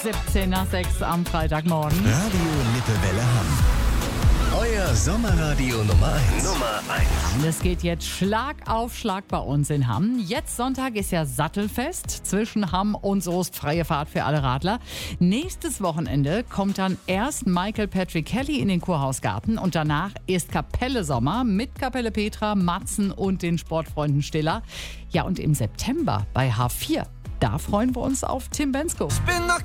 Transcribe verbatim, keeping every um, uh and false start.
siebzehn nach sechs am Freitagmorgen. Radio Lippewelle Hamm. Euer Sommerradio Nummer eins. Nummer eins. Es geht jetzt Schlag auf Schlag bei uns in Hamm. Jetzt Sonntag ist ja Sattelfest zwischen Hamm und Soest. Freie Fahrt für alle Radler. Nächstes Wochenende kommt dann erst Michael Patrick Kelly in den Kurhausgarten und danach ist Kapelle Sommer mit Kapelle Petra, Matzen und den Sportfreunden Stiller. Ja, und im September bei H vier, da freuen wir uns auf Tim Bendzko.